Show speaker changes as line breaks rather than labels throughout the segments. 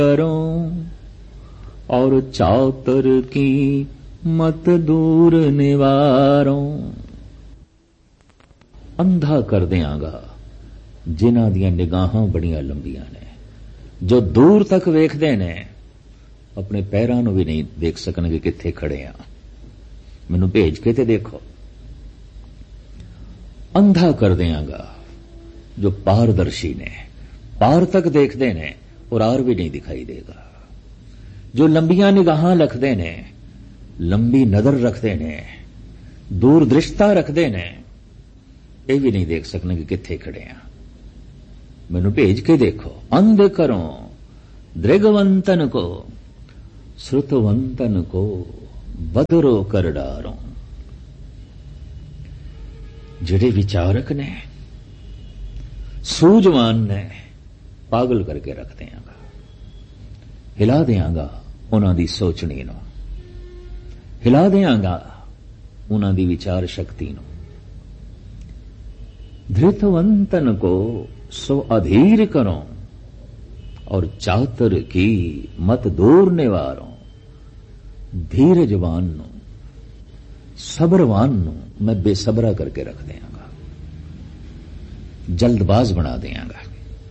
करो और चातर की मत दूर निवारो। अंधा कर देंगा जिन्हां दियां निगाहां बड़ियां लंबियां ने, जो दूर तक वेखदे ने अपने पैरां नूं भी नहीं देख सकणगे कित्थे खड़े आ। मैनूं भेज के ते देखो। अंधा कर देंगा जो पारदर्शी ने, पार तक देखते ने और आर भी नहीं दिखाई देगा। जो लंबियां निगाहां रखते ने, लंबी नजर रखते ने, दूरदृष्टा रखते ने, ये भी नहीं देख सकने कि कित्थे खड़े हैं। मैनू भेज के देखो। अंध करो दृगवंतन को, श्रुतवंतन को बदरो कर डारो। जिहड़े विचारक ने, सूझवान ने, पागल करके रख देंगा, हिला देंगा उन्हां दी सोचनी नूं, हिला देंगा उन्हां दी विचार शक्ति नूं। धृतवंतन को सो अधीर करो और चातर की मत दूर निवारो। धीरजवान नूं, सब्रवान नूं मैं बेसबरा करके रख देंगा, जल्दबाज बना देंगा।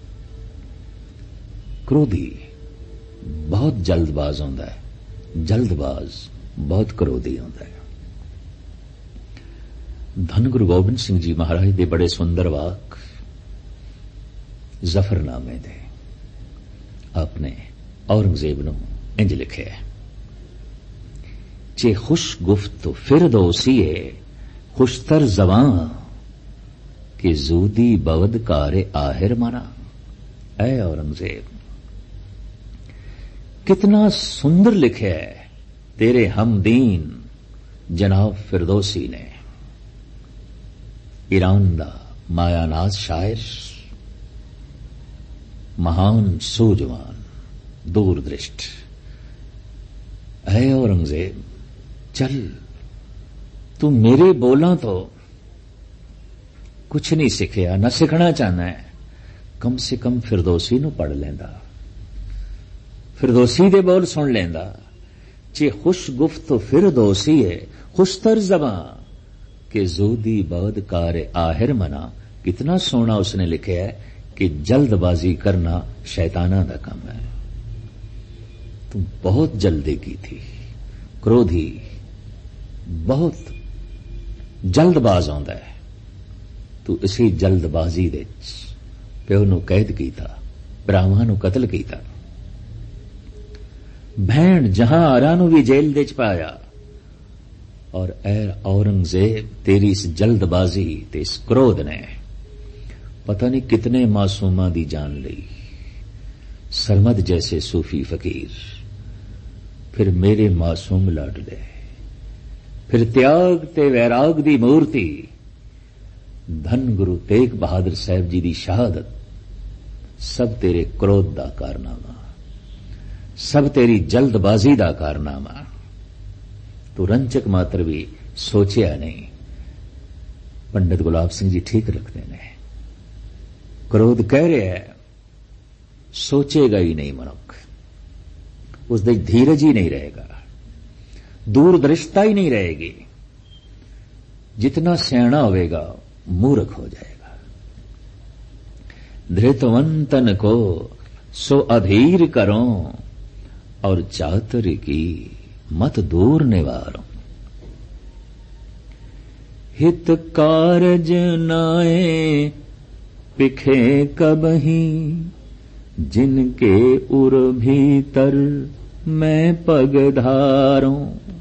क्रोधी बहुत जल्दबाज होता है, जल्दबाज बहुत क्रोधी होता है। धन गुरु गोबिंद सिंह जी महाराज दे बड़े सुंदर वाक जफरनामे दे आपने औरंगजेब नूं इंज लिखे है, चे खुश गुफ्त फिर दोसीए खुशतर जवां के जूदी बवद कारे आहिर मना। ऐ औरंगजेब, कितना सुंदर लिखे है तेरे हमदीन जनाब फिरदौसी ने। ईरान दा मायानाज शायर, महान सूझवान, दूरदृष्ट। है औरंगजेब, चल तू मेरे बोलां तो कुछ नहीं सीखिया, न सीखना चाहना है, कम से कम फिरदौसी नूं पढ़ लेंदा, फिरदौसी दे बोल सुन लेंदा। चे खुश गुफ्त फिरदौसी है खुशतर जबां के जूदी बद कार आहिर मना। कितना सोना उसने लिखे है कि जल्दबाजी करना शैताना दा काम है। तुम बहुत जल्दी की थी, क्रोधी बहुत जल्दबाज आंदा है। तू इसी जल्दबाजी दे प्यो नूं कैद कीता, भरावां नूं कतल कीता, भैण जहां आरा नूं भी जेल दे च पाया। और ऐ औरंगजेब, तेरी इस जल्दबाजी ते इस क्रोध ने पता नहीं कितने मासूमां दी जान ली। सरमद जैसे सूफी फकीर, फिर मेरे मासूम लाडले, फिर त्याग ते वैराग दी मूर्ति धन गुरु तेग बहादुर साहब जी दी शहादत, सब तेरे क्रोध दा कारनामा, सब तेरी जल्दबाजी दा कारनामा। तू रंचक मात्र भी सोचिया नहीं। पंडित गुलाब सिंह जी ठीक रखते ने, क्रोध कह रहे है, सोचेगा ही नहीं मनुख, उसदे धीरज ही नहीं रहेगा, दूरदृष्टा ही नहीं रहेगी। जितना सियाणा होवेगा मूर्ख हो जाएगा। धृतवंतन को सो अधीर करो और चातर की मत दूर निवारो। हित कारज नाए पिखे कबही, जिनके उर भीतर मैं पग धारूं।